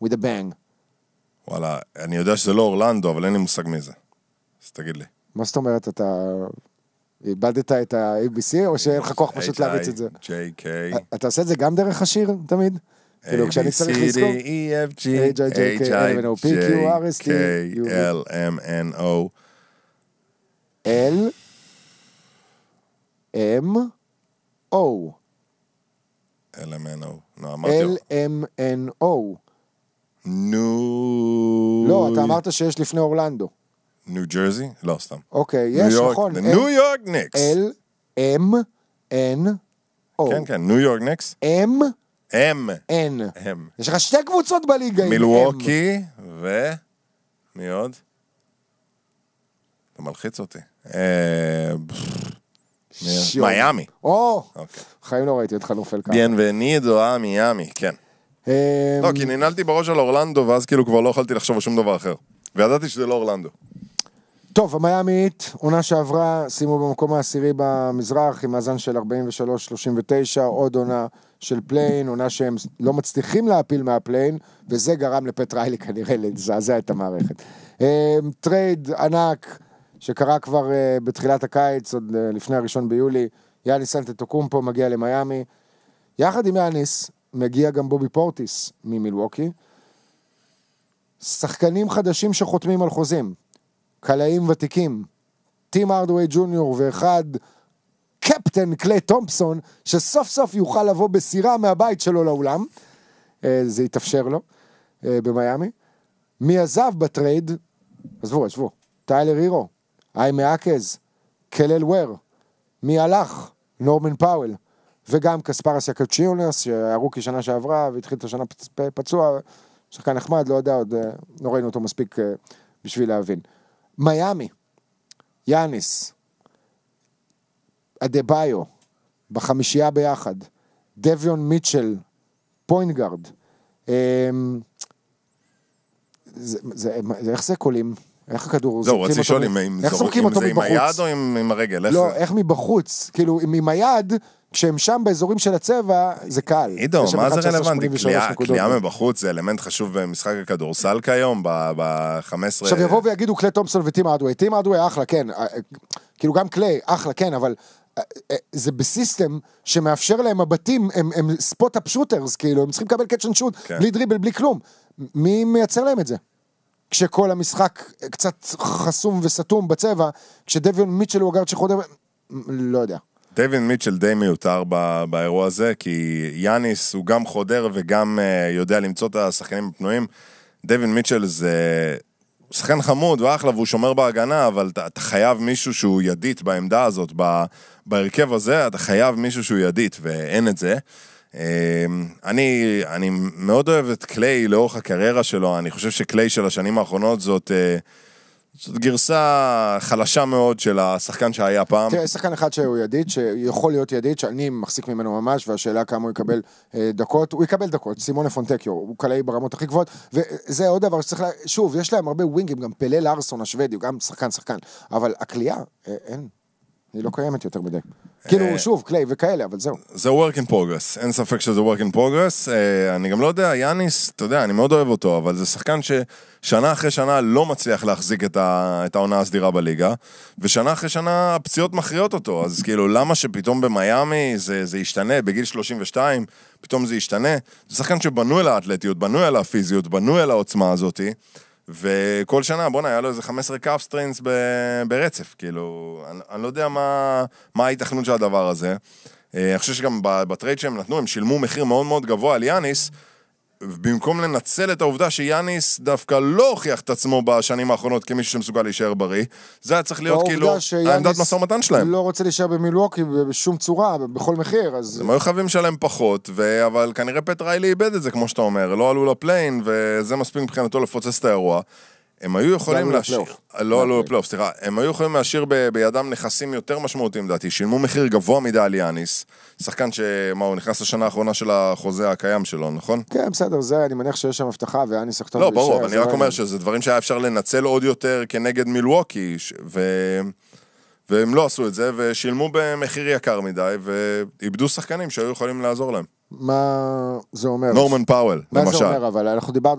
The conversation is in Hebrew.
with a bang. וואלה, אני יודע שזה לא אורלנדו, אבל אין לי מושג מזה. אז תגיד לי. מה זאת אומרת, אתה איבדת את ה-ABC, או שאין לך כוח פשוט להריץ את זה? J.K. אתה עושה את זה גם דרך השיר, תמיד? כאילו, כשאני צריך לזכור? A-B-C-D-E-F-G H-I-J-K-L-M-N-O L-M-O L-M-N-O לא, אמרתי לו. L-M-N-O ניו... לא, אתה אמרת שיש לפני אורלנדו. ניו ג'רזי? לא, סתם. אוקיי, יש, נכון. ניו יורק ניקס. L-M-N-O כן, כן, ניו יורק ניקס. M-N. יש לך שתי קבוצות בליגה. מילווקי מי עוד? אתה מלחיץ אותי. מיאמי. חיים לא ראיתי אותך נופל ככה. ביינבנידו מיאמי, כן. לא, כי ננעלתי בראש על אורלנדו, ואז כאילו כבר לא יכולתי לחשוב על שום דבר אחר. וידעתי שזה לא אורלנדו. טוב, המיאמית, עונה שעברה, שימו במקום העשירי במזרח, עם מאזן של 43-39, עוד עונה של פליין, עונה שהם לא מצליחים להפיל מהפליין, וזה גרם לפט ריילי כנראה לזעזע את המערכת. טרייד ענק, שקרה כבר בתחילת הקיץ, עוד לפני הראשון ביולי, יאניס אנטטוקומפו מגיע למיאמי, יחד עם יאניס, מגיע גם בובי פורטיס ממילווקי, שחקנים חדשים שחותמים על חוזים, קלעים ותיקים, טים ארדווי ג'וניור ואחד קפטן קליי תומפסון, שסוף סוף יוכל לבוא בסירה מהבית שלו לאולם, זה יתאפשר לו במיאמי. מי עזב בטרייד? עזבו, טיילר הירו, איימה אקז, קלל וויר, מי הלך? נורמן פאוול, וגם קספרס יקצ'יונס, שהיה רוקי שנה שעברה, והתחיל את השנה פצוע, שחקן נחמד, לא יודע, עוד לא ראינו אותו מספיק בשביל להבין. מיאמי, יאניס, אדבאיו, בחמישייה ביחד, דביון מיטשל, פוינטגארד, איך זה קולים? איך הכדור? זהו, רציתי לשאול אם זורקים את זה עם היד או עם הרגל? לא, איך מבחוץ? כאילו, עם היד, כשהם שם באזורים של הצבע, זה קל. עידו, מה זה רלוונטי? קליעה מבחוץ זה אלמנט חשוב במשחק הכדורסל כיום, ב-15... עכשיו יבואו ויגידו קליי תומפסון וטים ארדווי. טים ארדווי אחלה, כן. כאילו גם קליי, אחלה, כן, אבל זה בסיסטם שמאפשר להם הבתים, הם ספוט-אפ שוטרס, כאילו, הם צריכים לקבל קאץ' אנד שוט, בלי דריבל, בלי כלום. מי מייצר להם את זה? כשכל המשחק קצת חסום וסתום בצבע, כשדביון מיטשל הוא הגארד שחודר, לא יודע. דייווין מיטשל די מיותר באירוע הזה, כי יאניס הוא גם חודר וגם יודע למצוא את השחקנים הפנויים. דייווין מיטשל זה שחקן חמוד ואחלה והוא שומר בהגנה, אבל אתה חייב מישהו שהוא ידית בעמדה הזאת, בהרכב הזה אתה חייב מישהו שהוא ידית, ואין את זה. אני מאוד אוהב את קליי לאורך הקריירה שלו, אני חושב שקליי של השנים האחרונות זאת גרסה חלשה מאוד של השחקן שהיה פעם. תראה, שחקן אחד שהוא ידיד, שיכול להיות ידיד, שאני מחזיק ממנו ממש, והשאלה כמה הוא יקבל דקות, הוא יקבל דקות, סימונה פונטקיו, הוא קלעי ברמות הכי גבוהות, וזה עוד דבר שצריך, שוב, יש להם הרבה ווינגים, גם פלה לארסון השוודי, הוא גם שחקן, אבל הקליעה, אין, היא לא קיימת יותר מדי. כאילו, שוב, קליי וכאלה, אבל זהו. זה work in progress, אין ספק שזה work in progress, אני גם לא יודע, יאניס, אתה יודע, אני מאוד אוהב אותו, אבל זה שחקן ששנה אחרי שנה לא מצליח להחזיק את העונה הסדירה בליגה, ושנה אחרי שנה הפציעות מכריעות אותו, אז כאילו, למה שפתאום במיימי זה ישתנה, בגיל 32, פתאום זה ישתנה, זה שחקן שבנו אל האתלטיות, בנו אל הפיזיות, בנו אל העוצמה הזאת, וכל שנה, בוא היה לו איזה 15 קאפ סטריינס ברצף, כאילו, אני לא יודע מה ההתכנות של הדבר הזה. אני חושב שגם בטרייד שהם נתנו, הם שילמו מחיר מאוד מאוד גבוה על יאניס, במקום לנצל את העובדה שיאניס דווקא לא הוכיח את עצמו בשנים האחרונות כמישהו שמסוגל להישאר בריא, זה היה צריך להיות כאילו העמדת משא ומתן שלהם. לא רוצה להישאר במילווקי בשום צורה, בכל מחיר, אז... הם היו חייבים שלהם פחות, אבל כנראה פט ריילי איבד את זה, כמו שאתה אומר, לא עלו לפליין, וזה מספיק מבחינתו לפוצץ את האירוע. הם היו יכולים להשאיר, לא עלו לפלייאוף, סליחה, הם היו יכולים להשאיר בידם נכסים יותר משמעותיים, דעתי, שילמו מחיר גבוה מדי על יאניס, שחקן הוא נכנס לשנה האחרונה של החוזה הקיים שלו, נכון? כן, בסדר, זה, אני מניח שיש שם הבטחה, ויאניס יחתום. לא, ברור, אבל אני רק אומר שזה דברים שהיה אפשר לנצל עוד יותר כנגד מילווקי, והם לא עשו את זה, ושילמו במחיר יקר מדי, ואיבדו שחקנים שהיו יכולים לעזור להם. מה זה אומר? נורמן פאוול, למשל. מה זה אומר, אבל אנחנו דיברנו